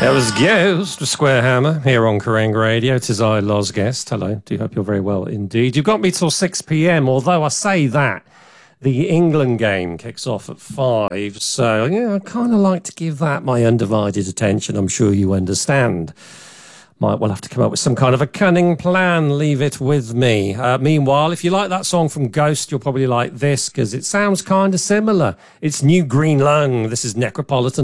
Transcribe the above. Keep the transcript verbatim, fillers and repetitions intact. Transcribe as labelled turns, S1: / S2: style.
S1: That was Ghost with Square Hammer here on Kerrang Radio. It is I, Loz Guest. Hello. Do hope you're very well indeed. You've got me till six p.m, although I say that the England game kicks off at five. So, yeah, I kind of like to give that my undivided attention. I'm sure you understand. Might well have to come up with some kind of a cunning plan. Leave it with me. Uh, meanwhile, if you like that song from Ghost, you'll probably like this because it sounds kind of similar. It's New Green Lung. This is Necropolitan.